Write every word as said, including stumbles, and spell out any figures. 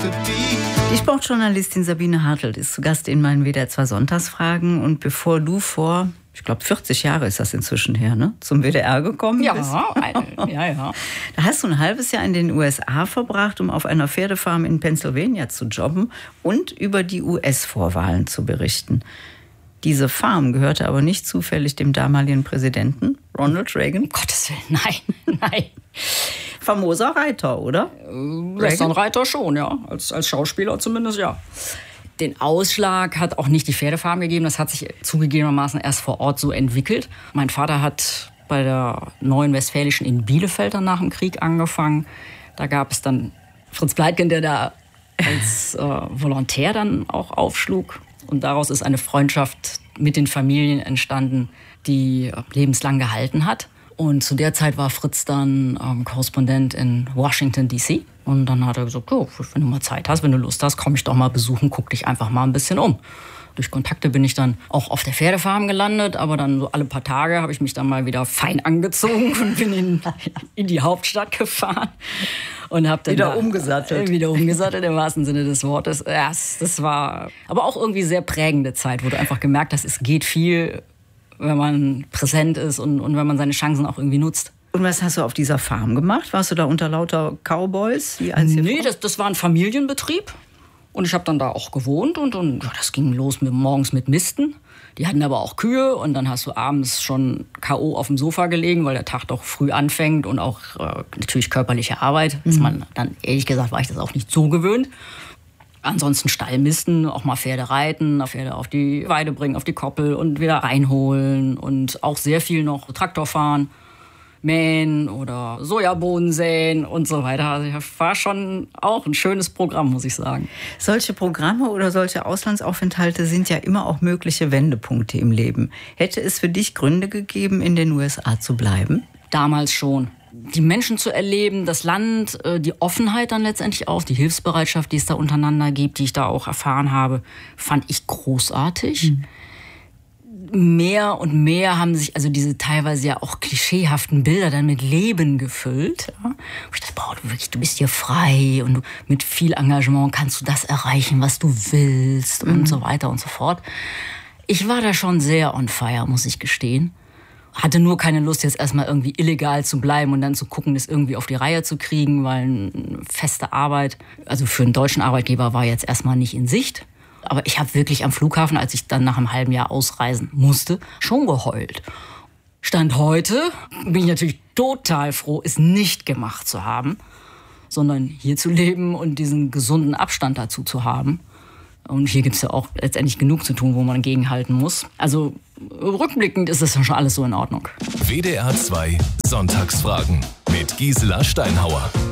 to be. Die Sportjournalistin Sabine Hartelt ist zu Gast in meinen W D R zwei Sonntagsfragen. Und bevor du vor, ich glaube vierzig Jahre ist das inzwischen her, ne, zum W D R gekommen ja, bist. ja, ja. Da hast du ein halbes Jahr in den U S A verbracht, um auf einer Pferdefarm in Pennsylvania zu jobben und über die U S-Vorwahlen zu berichten. Diese Farm gehörte aber nicht zufällig dem damaligen Präsidenten, Ronald Reagan. Um Gottes Willen, nein, nein. Famoser Reiter, oder? Westernreiter schon, ja. Als, als Schauspieler zumindest, ja. Den Ausschlag hat auch nicht die Pferdefarm gegeben. Das hat sich zugegebenermaßen erst vor Ort so entwickelt. Mein Vater hat bei der Neuen Westfälischen in Bielefeld dann nach dem Krieg angefangen. Da gab es dann Fritz Pleitgen, der da als äh, Volontär dann auch aufschlug. Und daraus ist eine Freundschaft mit den Familien entstanden, die lebenslang gehalten hat. Und zu der Zeit war Fritz dann ähm, Korrespondent in Washington, D C Und dann hat er gesagt, oh, wenn du mal Zeit hast, wenn du Lust hast, komm ich doch mal besuchen, guck dich einfach mal ein bisschen um. Durch Kontakte bin ich dann auch auf der Pferdefarm gelandet, aber dann so alle paar Tage habe ich mich dann mal wieder fein angezogen und bin in, in die Hauptstadt gefahren. Und hab dann wieder da, umgesattelt. Wieder umgesattelt, im wahrsten Sinne des Wortes. Ja, das war aber auch irgendwie sehr prägende Zeit, wo du einfach gemerkt hast, es geht viel, wenn man präsent ist und, und wenn man seine Chancen auch irgendwie nutzt. Und was hast du auf dieser Farm gemacht? Warst du da unter lauter Cowboys? Die nee, das, das war ein Familienbetrieb. Und ich habe dann da auch gewohnt und, und ja, das ging los mit, morgens mit Misten. Die hatten aber auch Kühe und dann hast du abends schon K O auf dem Sofa gelegen, weil der Tag doch früh anfängt und auch äh, natürlich körperliche Arbeit. Mhm. Ist man dann, ehrlich gesagt, war ich das auch nicht so gewöhnt. Ansonsten Stallmisten, auch mal Pferde reiten, Pferde auf die Weide bringen, auf die Koppel und wieder reinholen und auch sehr viel noch Traktor fahren, mähen oder Sojabohnen säen und so weiter. Also das war schon auch ein schönes Programm, muss ich sagen. Solche Programme oder solche Auslandsaufenthalte sind ja immer auch mögliche Wendepunkte im Leben. Hätte es für dich Gründe gegeben, in den U S A zu bleiben? Damals schon. Die Menschen zu erleben, das Land, die Offenheit dann letztendlich auch, die Hilfsbereitschaft, die es da untereinander gibt, die ich da auch erfahren habe, fand ich großartig. Mhm. Mehr und mehr haben sich also diese teilweise ja auch klischeehaften Bilder dann mit Leben gefüllt. Ja. Und ich dachte, boah, du, wirklich, du bist hier frei und du, mit viel Engagement kannst du das erreichen, was du willst mhm. und so weiter und so fort. Ich war da schon sehr on fire, muss ich gestehen. Hatte nur keine Lust, jetzt erstmal irgendwie illegal zu bleiben und dann zu gucken, das irgendwie auf die Reihe zu kriegen, weil eine feste Arbeit, also für einen deutschen Arbeitgeber, war jetzt erstmal nicht in Sicht. Aber ich habe wirklich am Flughafen, als ich dann nach einem halben Jahr ausreisen musste, schon geheult. Stand heute bin ich natürlich total froh, es nicht gemacht zu haben, sondern hier zu leben und diesen gesunden Abstand dazu zu haben. Und hier gibt es ja auch letztendlich genug zu tun, wo man gegenhalten muss. Also rückblickend ist das schon alles so in Ordnung. W D R zwei Sonntagsfragen mit Gisela Steinhauer.